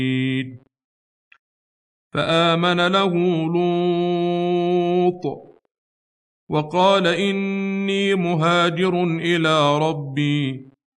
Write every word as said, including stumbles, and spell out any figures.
فآمن له لوط وقال إني مهاجر إلى ربي